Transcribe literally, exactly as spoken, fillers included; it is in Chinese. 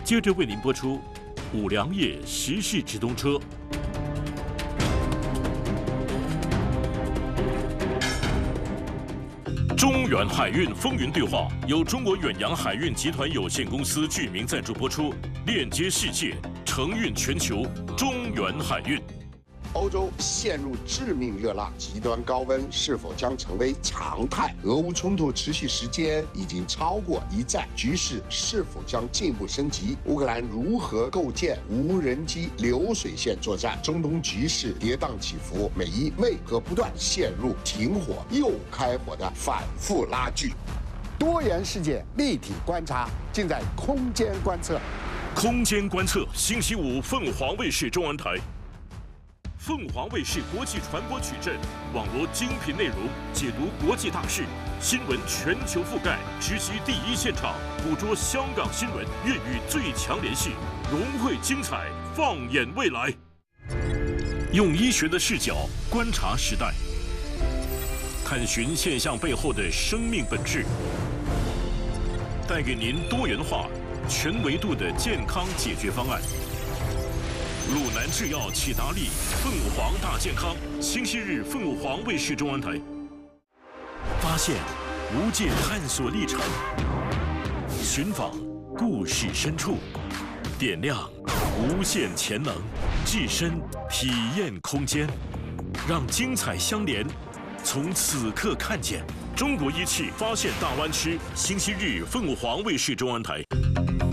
接着为您播出五粮液时事直通车。中远海运风云对话由中国远洋海运集团有限公司具名赞助播出，链接世界，承运全球，中远海运。 欧洲陷入致命热浪，极端高温是否将成为常态？俄乌冲突持续时间已经超过一战，局势是否将进一步升级？乌克兰如何构建无人机流水线作战？中东局势跌宕起伏，美伊为何不断陷入停火又开火的反复拉锯？多元世界立体观察，尽在空间观测。 空间观测，星期五凤凰卫视中文台。凤凰卫视国际传播矩阵，网罗精品内容，解读国际大事，新闻全球覆盖，直击第一现场，捕捉香港新闻，粤语最强联系，融汇精彩，放眼未来。用医学的视角观察时代，探寻现象背后的生命本质，带给您多元化、全维度的健康解决方案。鲁南制药启达利凤凰大健康，星期日凤凰卫视中文台。发现无界探索历程，寻访故事深处，点亮无限潜能，置身体验空间，让精彩相连，从此刻看见中国仪器发现大湾区，星期日凤凰卫视中文台。